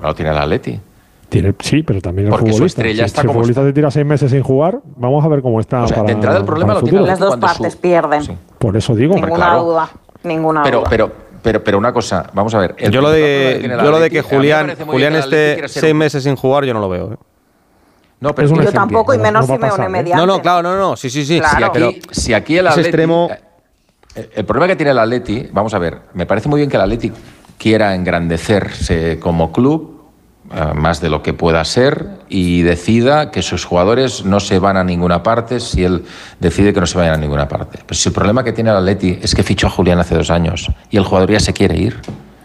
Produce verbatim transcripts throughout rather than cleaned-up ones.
no lo tiene el Atleti. Tiene, sí, pero también el Porque futbolista. su estrella Si, está si el como futbolista está. te tira seis meses sin jugar, vamos a ver cómo está. O sea, para, de entrada el problema para lo el tiene futuro. Las dos cuando partes su- pierden. Sí. Por eso digo. Ninguna claro. duda. Ninguna Pero, duda. pero, pero, pero una cosa, vamos a ver. el Yo lo principal problema de, tiene el yo lo de que Atleti, a mí me Julián, parece muy Julián bien que el Atleti esté quiera ser seis un- meses sin jugar, yo no lo veo. ¿eh? No, pero Es un Yo ejemplo, tampoco, y no- menos no va a Simeone pasar, ¿eh? mediante. No, no, claro, no, no, sí, sí, sí. Claro. Si aquí, Pero si aquí el ese Atleti, extremo- eh, el problema que tiene el Atleti, vamos a ver, me parece muy bien que el Atleti quiera engrandecerse como club, eh, más de lo que pueda ser, y decida que sus jugadores no se van a ninguna parte si él decide que no se vayan a ninguna parte. Pues si el problema que tiene el Atleti es que fichó a Julián hace dos años y el jugador ya se quiere ir.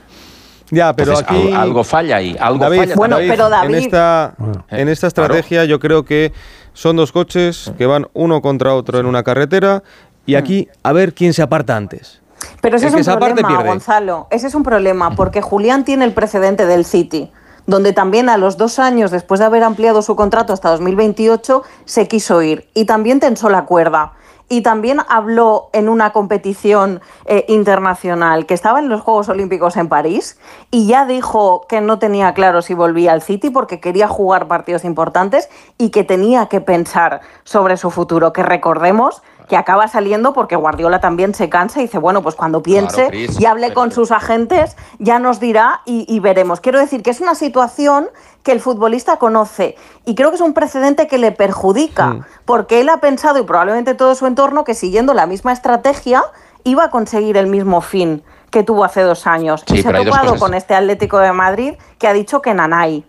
Ya, pero Entonces, aquí... al- algo falla ahí, algo David, falla. Bueno, también. pero David- en esta, Bueno, en esta claro. estrategia yo creo que son dos coches que van uno contra otro en una carretera y aquí a ver quién se aparta antes. Pero ese El es que un se aparte problema, pierde. Gonzalo. Ese es un problema, porque Julián tiene el precedente del City, donde también a los dos años, después de haber ampliado su contrato hasta dos mil veintiocho, se quiso ir. Y también tensó la cuerda. Y también habló en una competición eh, internacional que estaba en los Juegos Olímpicos en París y ya dijo que no tenía claro si volvía al City porque quería jugar partidos importantes y que tenía que pensar sobre su futuro, que recordemos que acaba saliendo porque Guardiola también se cansa y dice, bueno, pues cuando piense Claro, Chris, y hable pero- con sus agentes, ya nos dirá y, y veremos. Quiero decir que es una situación que el futbolista conoce y creo que es un precedente que le perjudica, Mm. porque él ha pensado, y probablemente todo su entorno, que siguiendo la misma estrategia iba a conseguir el mismo fin que tuvo hace dos años. Sí, y se ha pero hay dos topado cosas. con este Atlético de Madrid que ha dicho que nanay.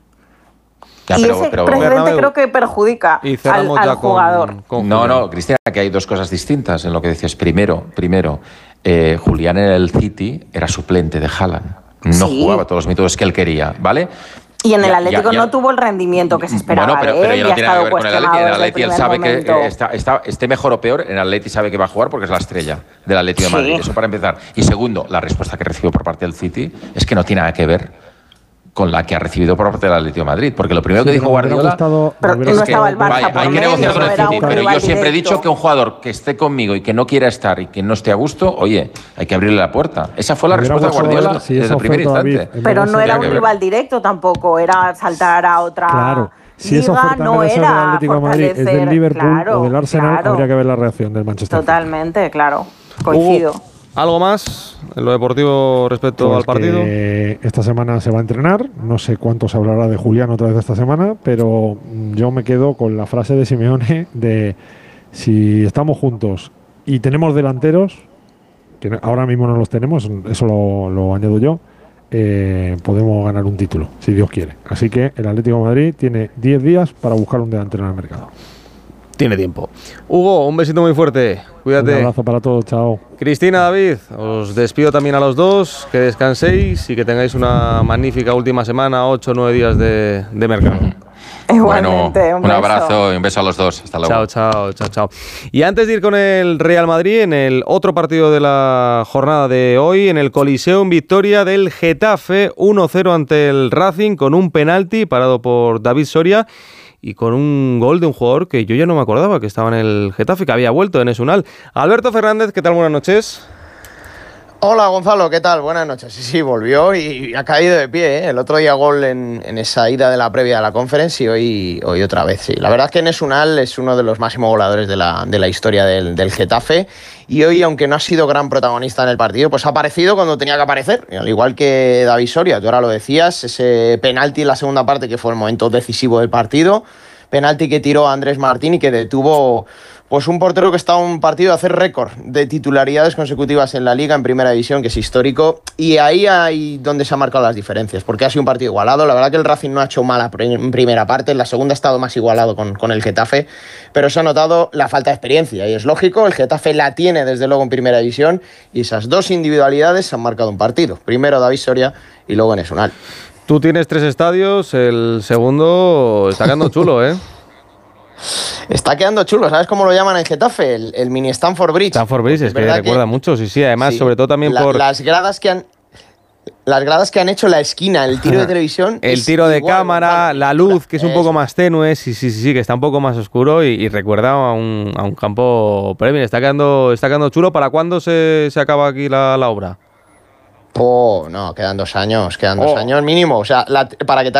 Ya, y pero- ese pero- precedente Bernabéu. creo que perjudica Y al, cerramos al ya con, jugador. con No, Julián. no, Cristina, que hay dos cosas distintas en lo que decías. Primero, primero eh, Julián en el City era suplente de Haaland. No Sí. jugaba todos los minutos que él quería, ¿vale? Y en el Ya- Atlético ya- ya- no tuvo el rendimiento que se esperaba Bueno, pero, de pero él ya y no ha tiene nada estado que ver con el Atleti. cuestionado En el desde el Atleti él primer sabe momento. que eh, está, está- esté mejor o peor, en el Atleti sabe que va a jugar porque es la estrella del Atleti de Sí. Madrid. Eso para empezar. Y segundo, la respuesta que recibió por parte del City es que no tiene nada que ver con la que ha recibido por parte del Atlético de Madrid. Porque lo primero que Sí, dijo pero me hubiera Guardiola... gustado- Pero me hubiera no gustado estaba el Barça Vaya, por hay que medio, negociar con no el era City, un pero rival yo siempre he dicho directo. que un jugador que esté conmigo y que no quiera estar y que no esté a gusto, oye, hay que abrirle la puerta. Esa fue la Me hubiera respuesta de gustado Guardiola ver si desde esa el primer oferta, David, instante. en Pero vez de no ser- era Tenía un que ver. rival directo tampoco, era saltar a otra Claro. Si esa liga, oferta en no vez de ser del era Atlético de Madrid es del fortalecer, Liverpool claro, o del Arsenal, claro. habría que ver la reacción del Manchester City. Totalmente, claro, coincido. Hugo, ¿algo más en lo deportivo respecto Pues al partido? que esta semana se va a entrenar, no sé cuánto se hablará de Julián otra vez esta semana, pero mm, yo me quedo con la frase de Simeone de si estamos juntos y tenemos delanteros, que ahora mismo no los tenemos, eso lo, lo añado yo, eh, podemos ganar un título, si Dios quiere. Así que el Atlético de Madrid tiene diez días para buscar un delantero en el mercado. Tiene tiempo. Hugo, un besito muy fuerte. Un Cuídate. abrazo para todos, chao. Cristina, David, os despido también a los dos, que descanséis y que tengáis una magnífica última semana, ocho o nueve días de, de mercado. Igualmente, Bueno, un un beso. abrazo y un beso a los dos. Hasta luego. Chao, chao, chao, chao. Y antes de ir con el Real Madrid, en el otro partido de la jornada de hoy, en el Coliseum, victoria del Getafe, uno cero ante el Racing, con un penalti parado por David Soria y con un gol de un jugador que yo ya no me acordaba que estaba en el Getafe, que había vuelto en Esunal. Alberto Fernández, ¿qué tal? Buenas noches. Hola Gonzalo, ¿qué tal? Buenas noches. Sí, sí, volvió y ha caído de pie, ¿eh? El otro día gol en, en esa ida de la previa de la Conference y hoy, hoy otra vez, sí. La verdad es que Enes Unal es uno de los máximos goleadores de la, de la historia del, del Getafe y hoy, aunque no ha sido gran protagonista en el partido, pues ha aparecido cuando tenía que aparecer, al igual que David Soria, tú ahora lo decías, ese penalti en la segunda parte que fue el momento decisivo del partido, penalti que tiró a Andrés Martín y que detuvo... Pues un portero que está a un partido de hacer récord de titularidades consecutivas en la Liga, en Primera División, que es histórico. Y ahí hay donde se han marcado las diferencias, porque ha sido un partido igualado. La verdad que el Racing no ha hecho mala en primera parte, en la segunda ha estado más igualado con, con el Getafe, pero se ha notado la falta de experiencia. Y es lógico, el Getafe la tiene desde luego en Primera División, y esas dos individualidades han marcado un partido. Primero David Soria y luego Enes Unal. Tú tienes tres estadios, el segundo está quedando chulo, ¿eh? Está quedando chulo, ¿sabes cómo lo llaman en Getafe? El, el mini Stamford Bridge. Stamford Bridge, es que verdad recuerda mucho, sí, sí, además, sí, sobre todo también la- por... Las gradas que han... Las gradas que han hecho la esquina, el tiro de televisión. El es tiro de igual, cámara, Gonzalo. la luz, que es un Eso. poco más tenue, sí, sí, sí, sí, que está un poco más oscuro y, y recuerda a un, a un campo Premier. Está quedando, está quedando chulo. ¿Para cuándo se, se acaba aquí la, la obra? Oh, no, quedan dos años, quedan dos Oh. años mínimo. O sea, la- para que te